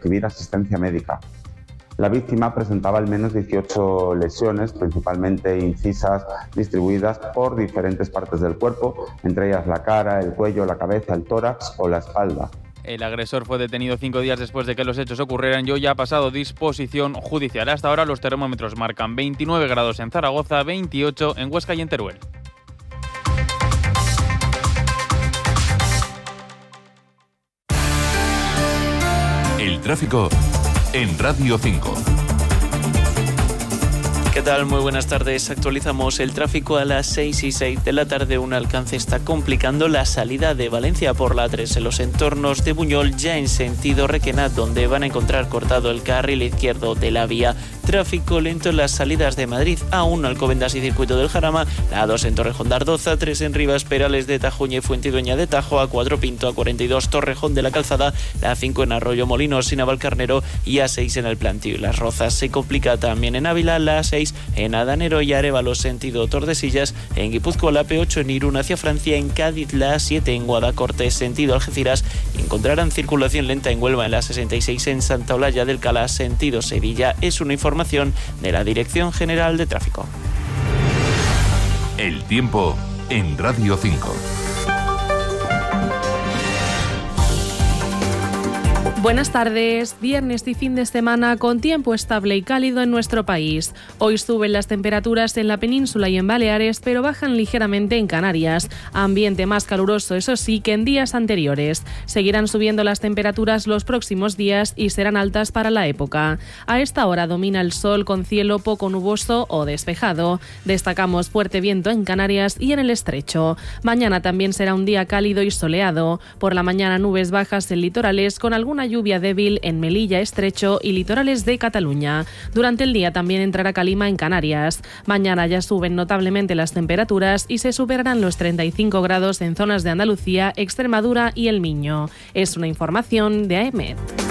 recibir asistencia médica. La víctima presentaba al menos 18 lesiones, principalmente incisas, distribuidas por diferentes partes del cuerpo, entre ellas la cara, el cuello, la cabeza, el tórax o la espalda. El agresor fue detenido 5 días después de que los hechos ocurrieran y hoy ha pasado disposición judicial. Hasta ahora los termómetros marcan 29 grados en Zaragoza, 28 en Huesca y en Teruel. El tráfico en Radio 5. ¿Qué tal? Muy buenas tardes. Actualizamos el tráfico a las 6:06 de la tarde. Un alcance está complicando la salida de Valencia por la A3 en los entornos de Buñol, ya en sentido Requena, donde van a encontrar cortado el carril izquierdo de la vía. Tráfico lento en las salidas de Madrid, A1 Alcobendas y Circuito del Jarama, la A2 en Torrejón de Ardoza, 3 en Rivas, Perales de Tajuña y Fuentidueña de Tajo, A4 Pinto, A42 Torrejón de la Calzada, la A5 en Arroyo Molinos y Navalcarnero y A6 en el Plantío y Las Rozas. Se complica también en Ávila, la A6 en Adanero y Arévalo sentido Tordesillas, en Guipúzcoa la P8 en Irún hacia Francia, en Cádiz la A7 en Guadacorte sentido Algeciras, encontrarán circulación lenta en Huelva en la 66 en Santa Olalla del Cala sentido Sevilla. Es una información de la Dirección General de Tráfico. El tiempo en Radio 5. Buenas tardes, viernes y fin de semana con tiempo estable y cálido en nuestro país. Hoy suben las temperaturas en la península y en Baleares, pero bajan ligeramente en Canarias. Ambiente más caluroso, eso sí, que en días anteriores. Seguirán subiendo las temperaturas los próximos días y serán altas para la época. A esta hora domina el sol con cielo poco nuboso o despejado. Destacamos fuerte viento en Canarias y en el Estrecho. Mañana también será un día cálido y soleado. Por la mañana nubes bajas en litorales con alguna lluvia débil en Melilla, Estrecho y litorales de Cataluña. Durante el día también entrará calima en Canarias. Mañana ya suben notablemente las temperaturas y se superarán los 35 grados en zonas de Andalucía, Extremadura y El Miño. Es una información de AEMET.